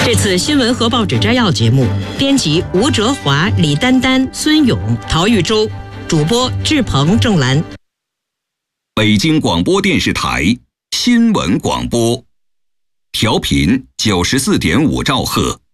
这次新闻和报纸摘要节目，编辑吴哲华、李丹丹、孙勇、陶玉洲，主播志鹏、郑兰。 北京广播电视台新闻广播，调频94.5兆赫。